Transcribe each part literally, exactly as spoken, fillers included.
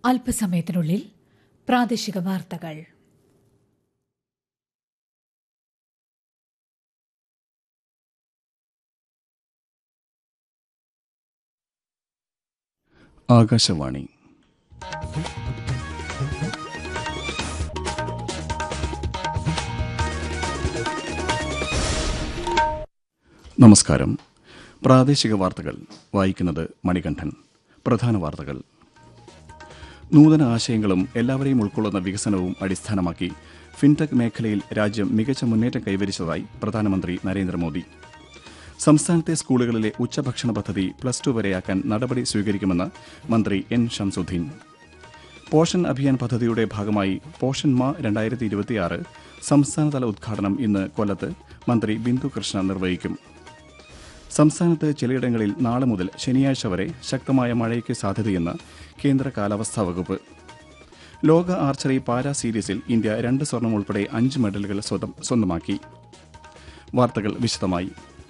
അല്പസമയത്തിനുള്ളിൽ പ്രാദേശിക വാർത്തകൾ. ആകാശവാണി. നമസ്കാരം. പ്രാദേശിക വാർത്തകൾ വായിക്കുന്നത് മണികണ്ഠൻ. പ്രധാന വാർത്തകൾ. നൂതന ആശയങ്ങളും എല്ലാവരെയും ഉൾക്കൊള്ളുന്ന വികസനവും അടിസ്ഥാനമാക്കി ഫിൻടെക് മേഖലയിൽ രാജ്യം മികച്ച മുന്നേറ്റം കൈവരിച്ചതായി പ്രധാനമന്ത്രി നരേന്ദ്രമോദി. സംസ്ഥാനത്തെ സ്കൂളുകളിലെ ഉച്ചഭക്ഷണ പദ്ധതി പ്ലസ് ടു വരെയാക്കാൻ നടപടി സ്വീകരിക്കുമെന്ന് മന്ത്രി എൻ ഷംസുദ്ദീൻ. പോഷൻ അഭിയാൻ പദ്ധതിയുടെ ഭാഗമായി പോഷൻ മാ രണ്ടായിരത്തി ഇരുപത്തിയാറ് സംസ്ഥാനതല ഉദ്ഘാടനം ഇന്ന് കൊല്ലത്ത് മന്ത്രി ബിന്ദു കൃഷ്ണ നിർവഹിക്കും. സംസ്ഥാനത്ത് ചിലയിടങ്ങളിൽ നാളെ മുതൽ ശനിയാഴ്ച വരെ ശക്തമായ മഴയ്ക്ക് സാധ്യതയെന്ന് കേന്ദ്ര കാലാവസ്ഥാ വകുപ്പ്. ലോക ആർച്ചറി പാരാ സീരീസിൽ ഇന്ത്യ രണ്ട് സ്വർണം ഉൾപ്പെടെ അഞ്ച് മെഡലുകൾ സ്വന്തമാക്കി. വാർത്തകൾ വിശദമായി.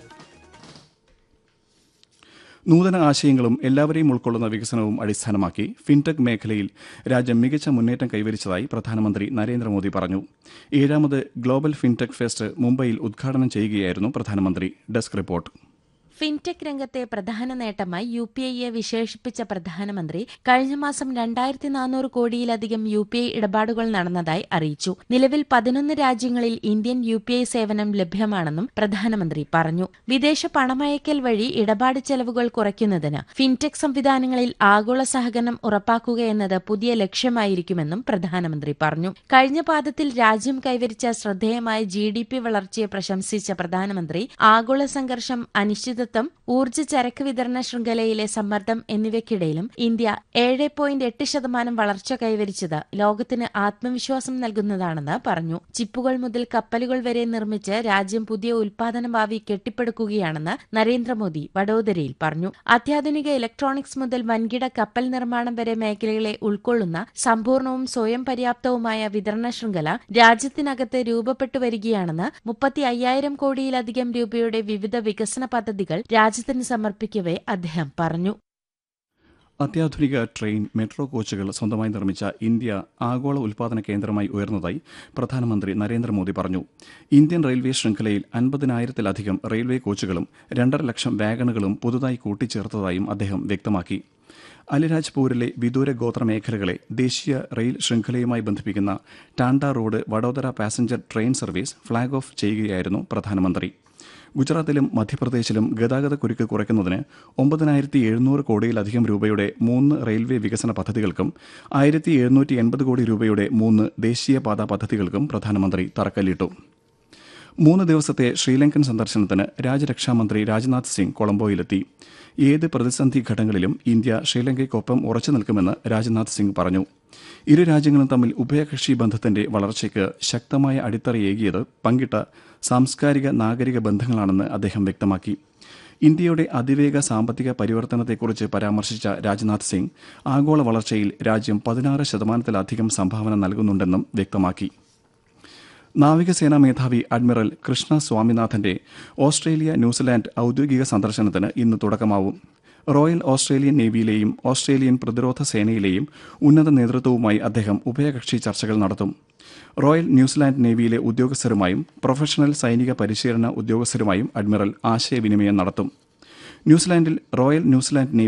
നൂതന ആശയങ്ങളും എല്ലാവരെയും ഉൾക്കൊള്ളുന്ന വികസനവും അടിസ്ഥാനമാക്കി ഫിൻടെക് മേഖലയിൽ രാജ്യം മികച്ച മുന്നേറ്റം കൈവരിച്ചതായി പ്രധാനമന്ത്രി നരേന്ദ്രമോദി പറഞ്ഞു. ഏഴാമത് ഗ്ലോബൽ ഫിൻടെക് ഫെസ്റ്റ് മുംബൈയിൽ ഉദ്ഘാടനം ചെയ്യുകയായിരുന്നു പ്രധാനമന്ത്രി. Desk report. ഫിൻടെക് രംഗത്തെ പ്രധാന നേട്ടമായി യു പി ഐയെ വിശേഷിപ്പിച്ച പ്രധാനമന്ത്രി കഴിഞ്ഞ മാസം രണ്ടായിരത്തി നാനൂറ് കോടിയിലധികം യു പി ഐ ഇടപാടുകൾ നടന്നതായി അറിയിച്ചു. നിലവിൽ പതിനൊന്ന് രാജ്യങ്ങളിൽ ഇന്ത്യൻ യു പി ഐ സേവനം ലഭ്യമാണെന്നും പ്രധാനമന്ത്രി പറഞ്ഞു. വിദേശ പണമയക്കൽ വഴി ഇടപാട് ചെലവുകൾ കുറയ്ക്കുന്നതിന് ഫിൻടെക് സംവിധാനങ്ങളിൽ ആഗോള സഹകരണം ഉറപ്പാക്കുകയെന്നത് പുതിയ ലക്ഷ്യമായിരിക്കുമെന്നും പ്രധാനമന്ത്രി പറഞ്ഞു. കഴിഞ്ഞ പാദത്തിൽ രാജ്യം കൈവരിച്ച ശ്രദ്ധേയമായ ജി ഡി പി വളർച്ചയെ പ്രശംസിച്ച പ്രധാനമന്ത്രി ആഗോള സംഘർഷം, അനിശ്ചിത ഊർജ്ജ ചരക്ക് വിതരണ ശൃംഖലയിലെ സമ്മർദ്ദം എന്നിവയ്ക്കിടയിലും ഇന്ത്യ ഏഴ് പോയിന്റ് എട്ട് ശതമാനം വളർച്ച കൈവരിച്ചത് ലോകത്തിന് ആത്മവിശ്വാസം നൽകുന്നതാണെന്ന് പറഞ്ഞു. ചിപ്പുകൾ മുതൽ കപ്പലുകൾ വരെ നിർമ്മിച്ച് രാജ്യം പുതിയ ഉൽപാദന ഭാവി കെട്ടിപ്പടുക്കുകയാണെന്ന് നരേന്ദ്രമോദി വഡോദരയിൽ പറഞ്ഞു. അത്യാധുനിക ഇലക്ട്രോണിക്സ് മുതൽ വൻകിട കപ്പൽ നിർമ്മാണം വരെ മേഖലകളെ ഉൾക്കൊള്ളുന്ന സമ്പൂർണവും സ്വയം പര്യാപ്തവുമായ വിതരണ ശൃംഖല രാജ്യത്തിനകത്ത് രൂപപ്പെട്ടു വരികയാണെന്ന് മുപ്പത്തി അയ്യായിരം കോടിയിലധികം രൂപയുടെ വിവിധ വികസന പദ്ധതികൾ രാജ്യത്തിന് സമർപ്പിക്കവെ അദ്ദേഹം പറഞ്ഞു. അത്യാധുനിക ട്രെയിൻ, മെട്രോ കോച്ചുകൾ സ്വന്തമായി നിർമ്മിച്ച ഇന്ത്യ ആഗോള ഉൽപാദന കേന്ദ്രമായി ഉയർന്നതായി പ്രധാനമന്ത്രി നരേന്ദ്രമോദി പറഞ്ഞു. ഇന്ത്യൻ റെയിൽവേ ശൃംഖലയിൽ അൻപതിനായിരത്തിലധികം റെയിൽവേ കോച്ചുകളും രണ്ടര ലക്ഷം വാഗണുകളും പുതുതായി കൂട്ടിച്ചേർത്തതായും അദ്ദേഹം വ്യക്തമാക്കി. അലിരാജ്പൂരിലെ വിദൂര ഗോത്ര മേഖലകളെ ദേശീയ റെയിൽ ശൃംഖലയുമായി ബന്ധിപ്പിക്കുന്ന ടാൻഡ road Vadodara passenger train service flag off ചെയ്യുകയായിരുന്നു പ്രധാനമന്ത്രി. ഗുജറാത്തിലും മധ്യപ്രദേശിലും ഗതാഗത കുരുക്ക് കുറയ്ക്കുന്നതിന് ഒമ്പതിനായിരത്തി എഴുന്നൂറ് കോടിയിലധികം രൂപയുടെ മൂന്ന് റെയിൽവേ വികസന പദ്ധതികൾക്കും ആയിരത്തി എഴുന്നൂറ്റി എൺപത് കോടി രൂപയുടെ മൂന്ന് ദേശീയപാത പദ്ധതികൾക്കും പ്രധാനമന്ത്രി തറക്കല്ലിട്ടു. മൂന്ന് ദിവസത്തെ ശ്രീലങ്കൻ സന്ദർശനത്തിന് രാജ്യരക്ഷാമന്ത്രി രാജ്നാഥ് സിംഗ് കൊളംബോയിലെത്തി. ഏത് പ്രതിസന്ധി ഘട്ടങ്ങളിലും ഇന്ത്യ ശ്രീലങ്കയ്ക്കൊപ്പം ഉറച്ചു നിൽക്കുമെന്ന് രാജ്നാഥ് സിംഗ് പറഞ്ഞു. ഇരു രാജ്യങ്ങളും തമ്മിൽ ഉഭയകക്ഷി ബന്ധത്തിന്റെ വളർച്ചയ്ക്ക് ശക്തമായ അടിത്തറയേകിയത് പങ്കിട്ട സാംസ്കാരിക നാഗരിക ബന്ധങ്ങളാണെന്ന് അദ്ദേഹം വ്യക്തമാക്കി. ഇന്ത്യയുടെ അതിവേഗ സാമ്പത്തിക പരിവർത്തനത്തെക്കുറിച്ച് പരാമർശിച്ച രാജ്നാഥ് സിംഗ് ആഗോള വളർച്ചയിൽ രാജ്യം പതിനാറ് ശതമാനത്തിലധികം സംഭാവന നൽകുന്നുണ്ടെന്നും വ്യക്തമാക്കി. നാവികസേനാ മേധാവി അഡ്മിറൽ കൃഷ്ണ സ്വാമിനാഥന്റെ ഓസ്ട്രേലിയ ന്യൂസിലാൻഡ് ഔദ്യോഗിക സന്ദർശനത്തിന് ഇന്ന് തുടക്കമാവും. റോയൽ ഓസ്ട്രേലിയൻ നേവിയിലെയും ഓസ്ട്രേലിയൻ പ്രതിരോധ സേനയിലെയും ഉന്നത നേതൃത്വവുമായി അദ്ദേഹം ഉഭയകക്ഷി ചർച്ചകൾ നടത്തും. റോയൽ ന്യൂസിലാൻഡ് നേവിയിലെ ഉദ്യോഗസ്ഥരുമായും പ്രൊഫഷണൽ സൈനിക പരിശീലന ഉദ്യോഗസ്ഥരുമായും അഡ്മിറൽ ആശയവിനിമയം നടത്തും. ന്യൂസിലാൻഡിൽ റോയൽ ന്യൂസിലാൻഡ് നേവി